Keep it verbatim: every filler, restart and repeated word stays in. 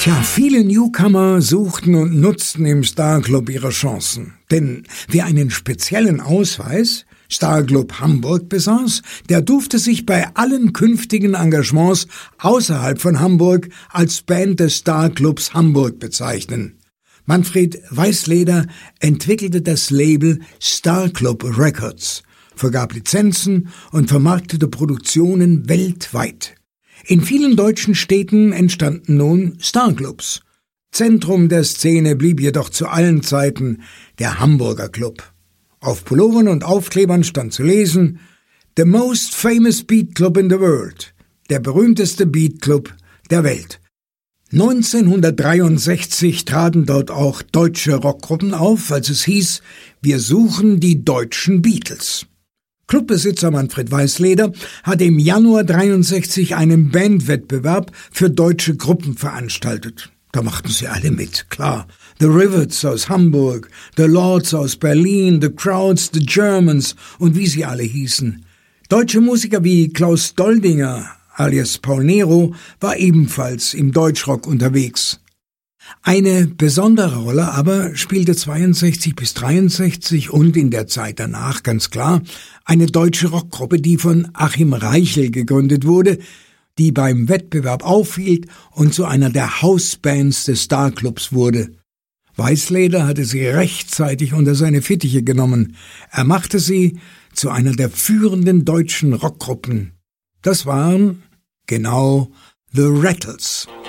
Tja, viele Newcomer suchten und nutzten im Starclub ihre Chancen. Denn wer einen speziellen Ausweis, Starclub Hamburg, besaß, der durfte sich bei allen künftigen Engagements außerhalb von Hamburg als Band des Starclubs Hamburg bezeichnen. Manfred Weißleder entwickelte das Label Starclub Records, vergab Lizenzen und vermarktete Produktionen weltweit. In vielen deutschen Städten entstanden nun Starclubs. Zentrum der Szene blieb jedoch zu allen Zeiten der Hamburger Club. Auf Pullovern und Aufklebern stand zu lesen: The most famous beat club in the world, der berühmteste Beatclub der Welt. neunzehnhundertdreiundsechzig traten dort auch deutsche Rockgruppen auf, als es hieß, wir suchen die deutschen Beatles. Clubbesitzer Manfred Weißleder hatte im Januar dreiundsechzig einen Bandwettbewerb für deutsche Gruppen veranstaltet. Da machten sie alle mit, klar. The Rivets aus Hamburg, The Lords aus Berlin, The Crowds, The Germans und wie sie alle hießen. Deutsche Musiker wie Klaus Doldinger alias Paul Nero war ebenfalls im Deutschrock unterwegs. Eine besondere Rolle aber spielte zweiundsechzig bis dreiundsechzig und in der Zeit danach ganz klar eine deutsche Rockgruppe, die von Achim Reichel gegründet wurde, die beim Wettbewerb aufhielt und zu einer der Hausbands des Starclubs wurde. Weißleder hatte sie rechtzeitig unter seine Fittiche genommen. Er machte sie zu einer der führenden deutschen Rockgruppen. Das waren genau The Rattles.